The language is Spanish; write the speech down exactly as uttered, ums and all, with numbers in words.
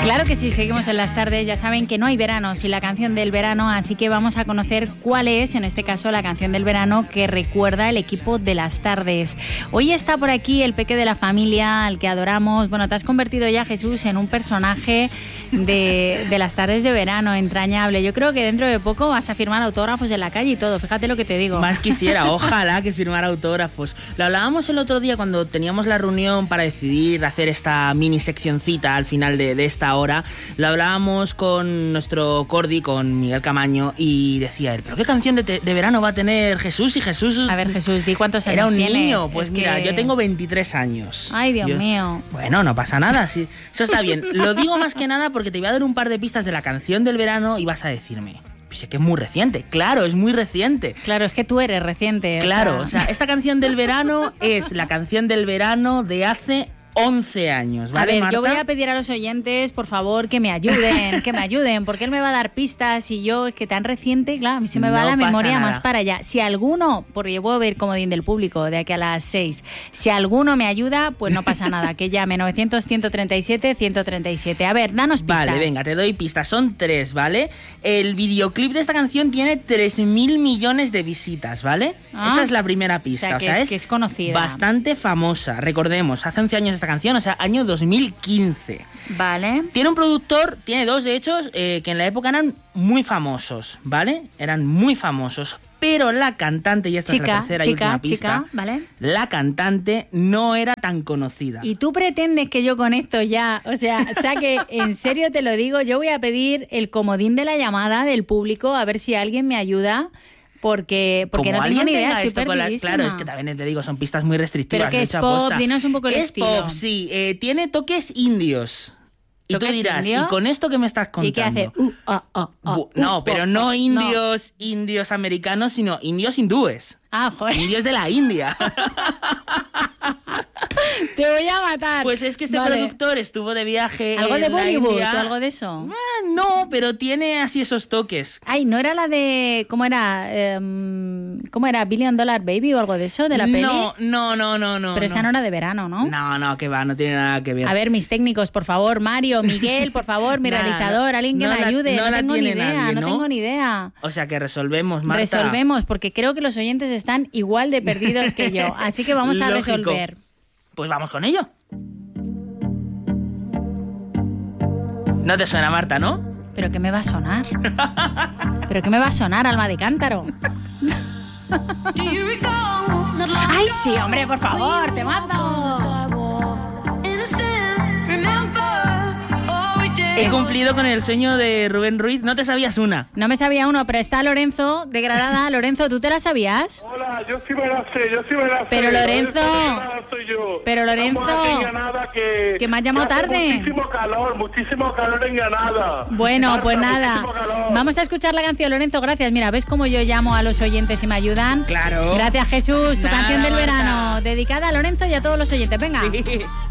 Claro que sí, seguimos en las tardes. Ya saben que no hay verano sin la canción del verano, así que vamos a conocer cuál es, en este caso, la canción del verano que recuerda el equipo de las tardes. Hoy está por aquí el peque de la familia, al que adoramos. Bueno, te has convertido ya, Jesús, en un personaje de, de las tardes de verano, entrañable. Yo creo que dentro de poco vas a firmar autógrafos en la calle y todo, fíjate lo que te digo. Más quisiera, ojalá que firmara autógrafos. Lo hablábamos el otro día cuando teníamos la reunión para decidir hacer esta mini seccioncita al final de, de esta hora. Lo hablábamos con nuestro Cordi, con Miguel Camaño, y decía él, ¿pero qué canción de, te, de verano va a tener Jesús? Y Jesús... A ver, Jesús, di cuántos años era un tienes. niño. Pues es mira, que... yo tengo veintitrés años. Ay, Dios yo... mío. Bueno, no pasa nada, sí. Eso está bien. Lo digo más que nada porque te voy a dar un par de pistas de la canción del verano y vas a decirme... Sé que es muy reciente, claro, es muy reciente. Claro, es que tú eres reciente. Claro, o sea... o sea, esta canción del verano es la canción del verano de hace once años, ¿vale, A ver, Marta? yo voy a pedir a los oyentes, por favor, que me ayuden, que me ayuden, porque él me va a dar pistas y yo, es que tan reciente, claro, a mí se me va No la pasa memoria nada. más para allá. Si alguno, porque yo puedo ver comodín del público de aquí a las seis, si alguno me ayuda, pues no pasa nada, que llame novecientos, ciento treinta y siete, ciento treinta y siete. A ver, danos pistas. Vale, venga, te doy pistas, son tres, ¿vale? El videoclip de esta canción tiene tres mil millones de visitas, ¿vale? Ah. Esa es la primera pista, O sea, o que sea, es- es, que es conocida. bastante famosa. Recordemos, hace once años esta canción, o sea, año dos mil quince. Vale. Tiene un productor, tiene dos de hecho, eh, que en la época eran muy famosos, ¿vale? Eran muy famosos, pero la cantante, y esta es la Chica, tercera y chica, última pista, chica, ¿vale? la cantante no era tan conocida. Y tú pretendes que yo con esto ya, o sea, saque, en serio te lo digo, yo voy a pedir el comodín de la llamada del público a ver si alguien me ayuda. Porque, porque Como no tengo alguien ni idea, tenga estoy esto con la- perdidísima. Claro, es que también te digo, son pistas muy restrictivas. ¿Pero qué lo he es hecho pop? aposta. Dinos un poco el es estilo. pop, sí. Eh, tiene toques indios. Y tú ¿Toques dirás, indios? ¿y con esto que me estás contando? ¿Y qué hace? Uh, ah, ah, ah, Bu- no, uh, pero oh, no oh, indios, indios americanos, sino indios hindúes. Ah, joder. Indios de la India. Te voy a matar. Pues es que este Vale. productor estuvo de viaje ¿Algo en de la Bollywood India. o algo de eso? Ah, no, pero tiene así esos toques. Ay, ¿no era la de... ¿Cómo era? Em, ¿Cómo era? ¿Billion Dollar Baby o algo de eso? ¿De la peli? No, no, no, no, no. Pero esa no era de verano, ¿no? No, no, que va, no tiene nada que ver. A ver, mis técnicos, por favor. Mario, Miguel, por favor, mi Nada, realizador. no- Alguien que no me la- ayude. no No, la tengo ni tiene idea, nadie, no ¿no? tengo ni idea. O sea que resolvemos, Marta. Resolvemos, porque creo que los oyentes están igual de perdidos que yo. Así que vamos a Lógico. resolver. Pues vamos con ello. No te suena, Marta, ¿no? ¿Pero qué me va a sonar? ¿Pero qué me va a sonar, alma de cántaro? ¡Ay, sí, hombre, por favor, te mato! He cumplido con el sueño de Rubén Ruiz. No te sabías una. No me sabía uno, pero está Lorenzo, degradada. Lorenzo, ¿tú te la sabías? Hola, yo sí me la sé, yo sí me la sé. Pero, Lorenzo, Lorenzo, soy yo. pero, Lorenzo, Estamos aquí en Granada, que, que me has llamado que hace tarde. Muchísimo calor, muchísimo calor en Granada. Bueno, Marta, pues nada. muchísimo calor. Vamos a escuchar la canción, Lorenzo, gracias. Mira, ¿ves cómo yo llamo a los oyentes y me ayudan? Claro. Gracias, Jesús. Tu Nada, canción del Marta. verano, dedicada a Lorenzo y a todos los oyentes. Venga. Sí.